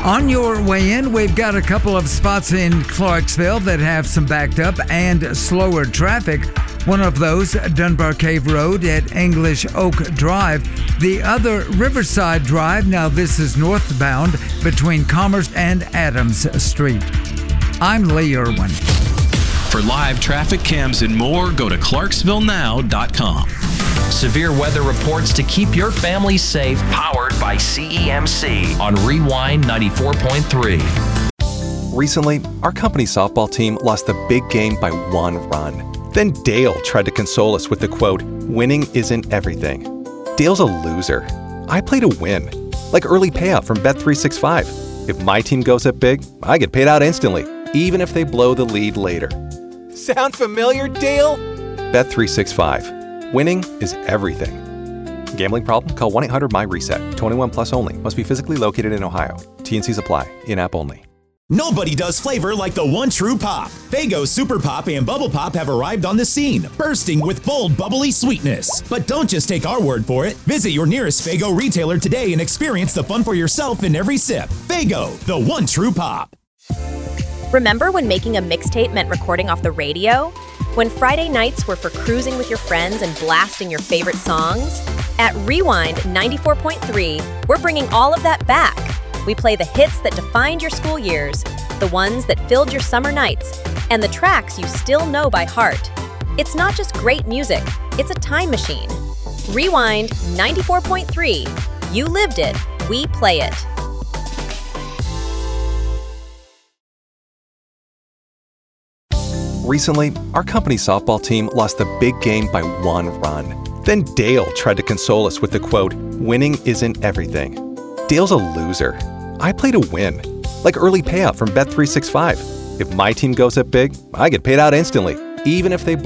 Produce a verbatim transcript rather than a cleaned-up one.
On your way in, we've got a couple of spots in Clarksville that have some backed up and slower traffic. One of those, Dunbar Cave Road at English Oak Drive. The other, Riverside Drive. Now this is northbound between Commerce and Adams Street. I'm Lee Irwin. For live traffic cams and more, go to clarksville now dot com. Severe weather reports to keep your family safe, powered by C E M C on Rewind ninety-four point three. Recently, our company softball team lost the big game by one run. Then Dale tried to console us with the quote, "Winning isn't everything." Dale's a loser. I play to win, like early payout from Bet three sixty-five. If my team goes up big, I get paid out instantly, even if they blow the lead later. Sound familiar, Dale? Bet three sixty-five. Winning is everything. Gambling problem? Call one eight hundred M Y RESET. twenty-one plus only. Must be physically located in Ohio. T and Cs apply. In-app only. Nobody does flavor like the one true pop. Faygo Super Pop and Bubble Pop have arrived on the scene, bursting with bold, bubbly sweetness. But don't just take our word for it. Visit your nearest Faygo retailer today and experience the fun for yourself in every sip. Faygo, the one true pop. Remember when making a mixtape meant recording off the radio? When Friday nights were for cruising with your friends and blasting your favorite songs? At Rewind ninety-four point three, we're bringing all of that back. We play the hits that defined your school years, the ones that filled your summer nights, and the tracks you still know by heart. It's not just great music, it's a time machine. Rewind ninety-four point three. You lived it, we play it. Recently, our company softball team lost the big game by one run. Then Dale tried to console us with the quote, "Winning isn't everything." Dale's a loser. I play to win, like early payout from Bet three sixty-five. If my team goes up big, I get paid out instantly, even if they